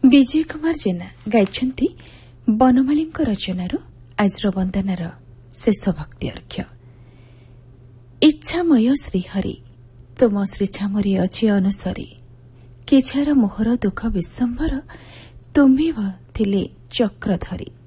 विजय कुमार जेना गाइछन्ति बनमालीଙ୍କ रचनाରୁ आजर वंदनार शेष भक्ति अर्घ्य। इच्छामय श्रीहरि तुम श्रीछामरी अछि अनुसरी किछार मोहर दुख विश्वम्भर तुम्ही थिले चक्रधरी।